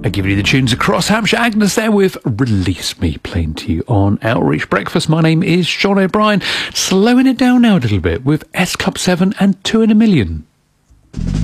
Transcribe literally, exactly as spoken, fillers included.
I give you the tunes across Hampshire. Agnes there with Release Me, playing to you on Outreach Breakfast. My name is Sean O'Brien. Slowing it down now a little bit with S Club seven and Two in a Million.